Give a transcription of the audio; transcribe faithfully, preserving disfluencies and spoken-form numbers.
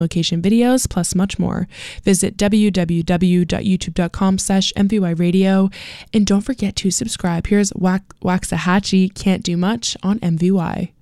location videos, plus much more. Visit w w w dot youtube dot com slash m v y radio, and don't forget to subscribe. Here's Wax- Waxahachie Can't Do Much on M V Y.